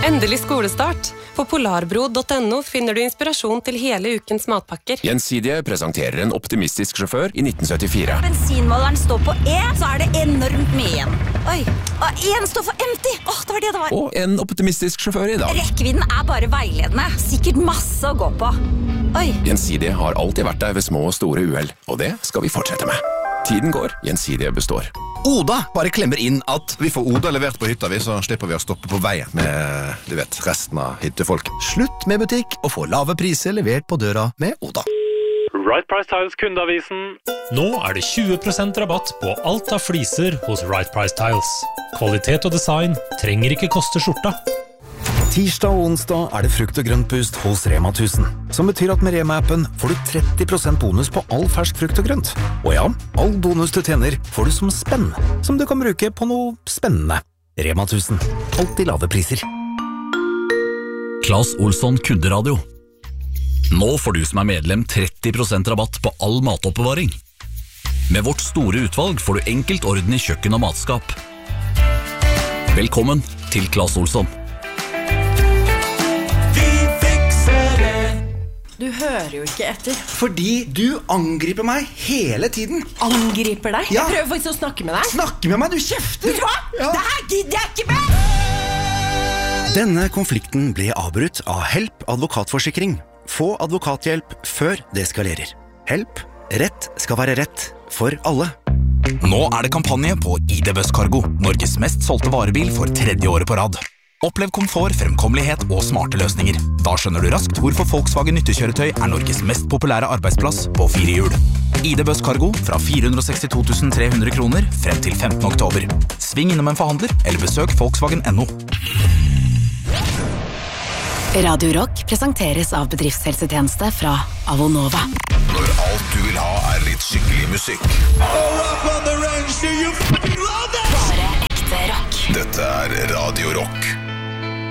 Endelig skolestart. På polarbro.no finner du inspirasjon til hele ukens matpakker. Gjensidige presenterer en optimistisk sjåfør i 1974. Bensinmåleren står på E, så det enormt mye igjen. Oi, og en står for empty. Det var det var. Og en optimistisk sjåfør i dag. Rekkevidden bare veiledende. Sikkert masse å gå på. Oi. Gjensidige har alltid vært der ved små og store uheld, og det skal vi fortsette med. Tiden går, Gjensidige består. Oda bare klemmer inn at vi får Oda levert på hytta, så slipper vi å stoppe på veien med, resten av hyttefolk. Slutt med butikk og få lave priser levert på døra med Oda. Right Price Tiles kundeavisen. Nå det 20% rabatt på alt av fliser hos Right Price Tiles. Kvalitet og design trenger ikke koste skjorta. Tirsdag og onsdag det frukt- og grøntpust hos Rema 1000, som betyr at med Rema-appen får du 30% bonus på all fersk frukt og grønt. Og ja, all bonus du tjener får du som spenn, som du kan bruke på noe spennende. Rema 1000, alltid lave priser. Claes Olsson Kunderadio. Nå får du som medlem 30% rabatt på all matoppbevaring. Med vårt store utvalg får du enkelt orden i kjøkken og matskap. Velkommen til Claes Olsson. Du hører jo ikke etter. Fordi du angriper meg hele tiden. Angriper deg? Ja. Jeg prøver faktisk å snakke med deg. Snakke med meg, du kjefter. Vet du hva? Ja. Det her gidder jeg ikke med! Denne konflikten ble avbrutt av Help advokatforsikring. Få advokathjelp før det eskalerer. Help. Rett skal være rett for alle. Nå det kampanje på ID Busscargo, Norges mest solgte varebil for 3. året på rad. Opplev komfort, fremkommelighet og smarte løsninger. Da skjønner du raskt hvorfor Volkswagen nyttekjøretøy Norges mest populære arbeidsplass på 4 hjul. ID Busscargo fra 462 300 kroner frem til 15. oktober. Sving innom en forhandler eller besøk Volkswagen.no. Radio Rock presenteres av bedriftshelsetjeneste fra Avonova. Når alt du vil ha litt skikkelig musikk. Bare ekte rock. Dette Radio Rock.